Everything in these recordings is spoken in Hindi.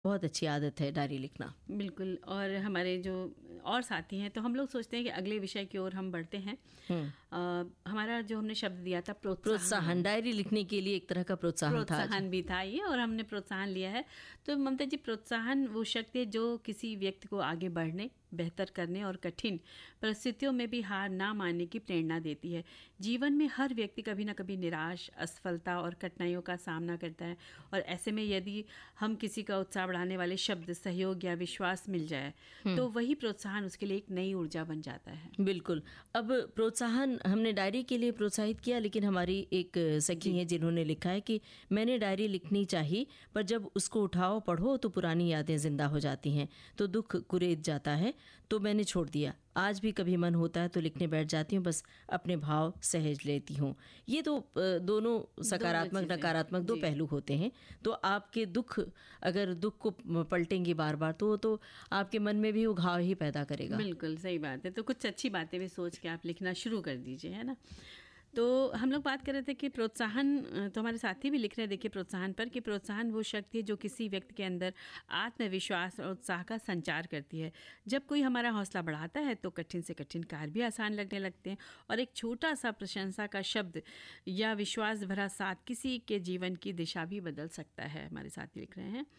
बहुत अच्छी आदत है डायरी लिखना। बिल्कुल। और हमारे जो और साथी हैं, तो हम लोग सोचते हैं कि अगले विषय की ओर हम बढ़ते हैं। हमारा जो हमने शब्द दिया था प्रोत्साहन, डायरी लिखने के लिए एक तरह का प्रोत्साहन भी था ये, और हमने प्रोत्साहन लिया है। तो ममता जी, प्रोत्साहन वो शक्ति है जो किसी व्यक्ति को आगे बढ़ने, बेहतर करने और कठिन परिस्थितियों में भी हार ना मानने की प्रेरणा देती है। जीवन में हर व्यक्ति कभी ना कभी निराश, असफलता और कठिनाइयों का सामना करता है, और ऐसे में यदि हम किसी का उत्साह बढ़ाने वाले शब्द, सहयोग या विश्वास मिल जाए तो वही प्रोत्साहन उसके लिए एक नई ऊर्जा बन जाता है। बिल्कुल। अब प्रोत्साहन हमने डायरी के लिए प्रोत्साहित किया, लेकिन हमारी एक सखी है जिन्होंने लिखा है कि मैंने डायरी लिखनी चाहिए, पर जब उसको उठाओ पढ़ो तो पुरानी यादें जिंदा हो जाती हैं, तो दुख कुरेद जाता है, तो मैंने छोड़ दिया। आज भी कभी मन होता है तो लिखने बैठ जाती हूँ, बस अपने भाव सहज लेती हूँ। ये तो दोनों सकारात्मक नकारात्मक दो पहलू होते हैं। तो आपके दुख, अगर दुख को पलटेंगे बार बार तो आपके मन में भी उघाव ही पैदा करेगा। बिल्कुल सही बात है। तो कुछ अच्छी बातें भी सोच के आप लिखना शुरू कर दीजिए, है ना। तो हम लोग बात कर रहे थे कि प्रोत्साहन, तो हमारे साथी भी लिख रहे हैं देखिए प्रोत्साहन पर, कि प्रोत्साहन वो शक्ति है जो किसी व्यक्ति के अंदर आत्मविश्वास और उत्साह का संचार करती है। जब कोई हमारा हौसला बढ़ाता है तो कठिन से कठिन कार्य भी आसान लगने लगते हैं, और एक छोटा सा प्रशंसा का शब्द या विश्वास भरा साथ किसी के जीवन की दिशा भी बदल सकता है। हमारे साथी लिख रहे हैं।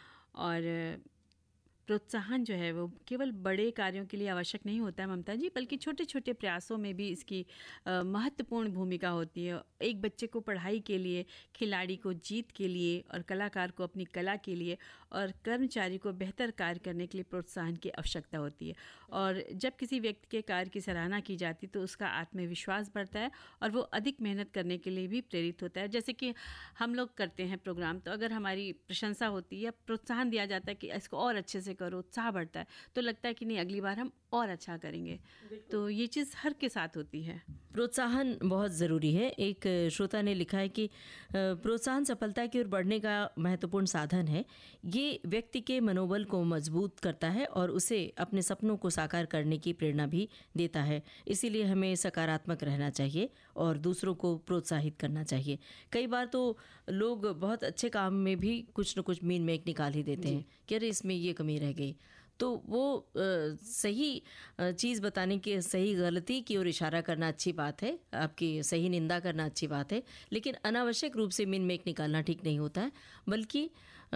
और प्रोत्साहन जो है वो केवल बड़े कार्यों के लिए आवश्यक नहीं होता है ममता जी, बल्कि छोटे छोटे प्रयासों में भी इसकी महत्वपूर्ण भूमिका होती है। एक बच्चे को पढ़ाई के लिए, खिलाड़ी को जीत के लिए, और कलाकार को अपनी कला के लिए, और कर्मचारी को बेहतर कार्य करने के लिए प्रोत्साहन की आवश्यकता होती है। और जब किसी व्यक्ति के कार्य की सराहना की जाती तो उसका आत्मविश्वास बढ़ता है, और वो अधिक मेहनत करने के लिए भी प्रेरित होता है। जैसे कि हम लोग करते हैं प्रोग्राम, तो अगर हमारी प्रशंसा होती है या प्रोत्साहन दिया जाता है कि इसको और अच्छे से करो, उत्साह बढ़ता है, तो लगता है कि नहीं, अगली बार हम और अच्छा करेंगे। तो ये चीज़ हर के साथ होती है। प्रोत्साहन बहुत ज़रूरी है। एक श्रोता ने लिखा है कि प्रोत्साहन सफलता की ओर बढ़ने का महत्वपूर्ण साधन है। ये व्यक्ति के मनोबल को मजबूत करता है और उसे अपने सपनों को साकार करने की प्रेरणा भी देता है। इसीलिए हमें सकारात्मक रहना चाहिए और दूसरों को प्रोत्साहित करना चाहिए। कई बार तो लोग बहुत अच्छे काम में भी कुछ न कुछ मीन मेक निकाल ही देते हैं कि अरे इसमें ये कमी रह गई, तो वो सही चीज़ बताने की, सही गलती की ओर इशारा करना अच्छी बात है, आपकी सही निंदा करना अच्छी बात है, लेकिन अनावश्यक रूप से मिन मेक निकालना ठीक नहीं होता है, बल्कि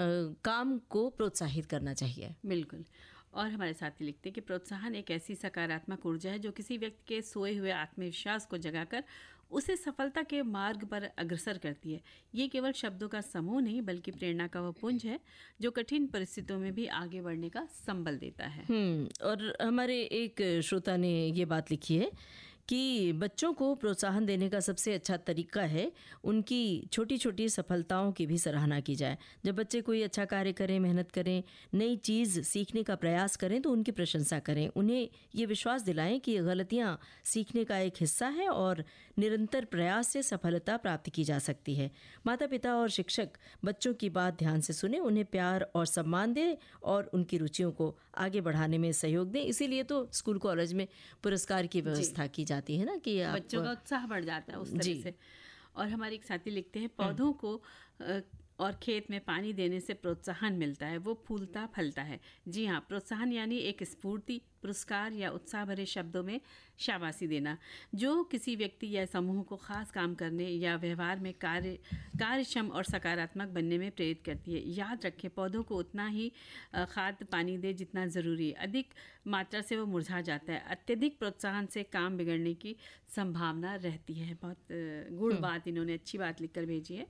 काम को प्रोत्साहित करना चाहिए। बिल्कुल। और हमारे साथी लिखते हैं कि प्रोत्साहन एक ऐसी सकारात्मक ऊर्जा है जो किसी व्यक्ति के सोए हुए आत्मविश्वास को जगाकर उसे सफलता के मार्ग पर अग्रसर करती है। ये केवल शब्दों का समूह नहीं, बल्कि प्रेरणा का वह पुंज है जो कठिन परिस्थितियों में भी आगे बढ़ने का संबल देता है। और हमारे एक श्रोता ने ये बात लिखी है कि बच्चों को प्रोत्साहन देने का सबसे अच्छा तरीका है उनकी छोटी छोटी सफलताओं की भी सराहना की जाए। जब बच्चे कोई अच्छा कार्य करें, मेहनत करें, नई चीज़ सीखने का प्रयास करें तो उनकी प्रशंसा करें। उन्हें ये विश्वास दिलाएं कि गलतियां सीखने का एक हिस्सा है और निरंतर प्रयास से सफलता प्राप्त की जा सकती है। माता पिता और शिक्षक बच्चों की बात ध्यान से सुने, उन्हें प्यार और सम्मान दें और उनकी रुचियों को आगे बढ़ाने में सहयोग दें। इसीलिए तो स्कूल कॉलेज में पुरस्कार की व्यवस्था की जाती है ना, कि बच्चों का उत्साह बढ़ जाता है उस तरह से। और हमारे एक साथी लिखते हैं, पौधों को और खेत में पानी देने से प्रोत्साहन मिलता है, वो फूलता फलता है। जी हाँ, प्रोत्साहन यानी एक स्फूर्ति, पुरस्कार या उत्साह भरे शब्दों शाबाशी देना, जो किसी व्यक्ति या समूह को खास काम करने या व्यवहार में कार्यक्षम और सकारात्मक बनने में प्रेरित करती है। याद रखें, पौधों को उतना ही खाद पानी दे जितना ज़रूरी है। अधिक मात्रा से वो मुरझा जाता है। अत्यधिक प्रोत्साहन से काम बिगड़ने की संभावना रहती है। बहुत गुड़ बात इन्होंने अच्छी बात लिखकर भेजी है।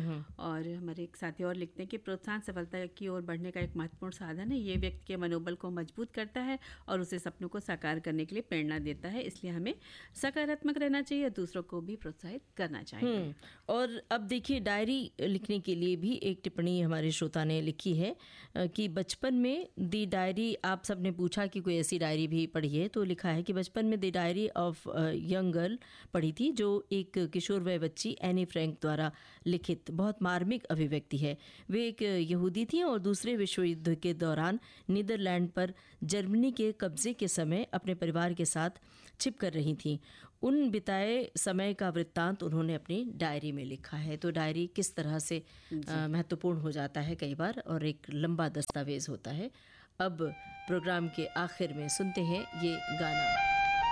और हमारे एक साथी और लिखते हैं कि प्रोत्साहन सफलता की ओर बढ़ने का एक महत्वपूर्ण साधन है। ये व्यक्ति के मनोबल को मजबूत करता है और उसे सपनों को साकार करने के लिए प्रेरणा देता है। इसलिए हमें सकारात्मक रहना चाहिए और दूसरों को भी प्रोत्साहित करना चाहिए। और अब देखिए, डायरी लिखने के लिए भी एक टिप्पणी हमारे श्रोता ने लिखी है कि बचपन में दी डायरी, आप सबने पूछा कि कोई ऐसी डायरी भी पढ़ी है, तो लिखा है कि बचपन में दी डायरी ऑफ यंग गर्ल पढ़ी थी, जो एक किशोर वय बच्ची एनी फ्रैंक द्वारा लिखित वर्णित बहुत मार्मिक अभिव्यक्ति है। वे एक यहूदी थी और दूसरे विश्व युद्ध के दौरान नीदरलैंड पर जर्मनी के कब्जे के समय अपने परिवार के साथ छिप कर रही थीं। उन बिताए समय का वृत्तांत उन्होंने अपनी डायरी में लिखा है। तो डायरी किस तरह से महत्वपूर्ण हो जाता है कई बार, और एक लंबा दस्तावेज होता है। अब प्रोग्राम के आखिर में सुनते हैं ये गाना।